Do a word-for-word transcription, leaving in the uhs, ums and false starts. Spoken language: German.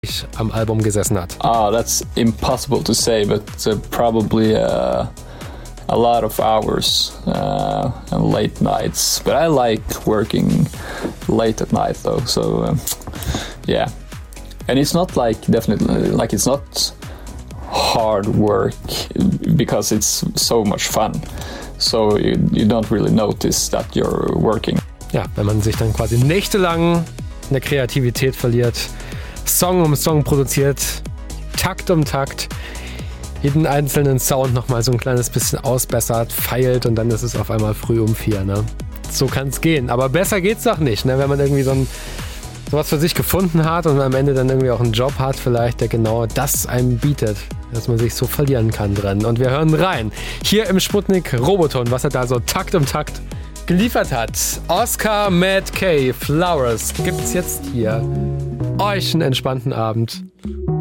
am Album gesessen hat? Ah, oh, that's impossible to say, but uh, probably uh, a lot of hours uh, and late nights. But I like working late at night though, so um, yeah. And it's not like definitely like it's not hard work because it's so much fun. So you, you don't really notice that you're working. Ja, wenn man sich dann quasi nächtelang in der Kreativität verliert, Song um Song produziert, Takt um Takt, jeden einzelnen Sound nochmal so ein kleines bisschen ausbessert, feilt und dann ist es auf einmal früh um vier. Ne? So kann es gehen. Aber besser geht's doch nicht, ne? Wenn man irgendwie so ein sowas für sich gefunden hat und am Ende dann irgendwie auch einen Job hat vielleicht, der genau das einem bietet, dass man sich so verlieren kann drin. Und wir hören rein, hier im Sputnik Roboton, was er da so Takt um Takt geliefert hat. Oscar Matt K. Flowers gibt's jetzt hier. Euch einen entspannten Abend.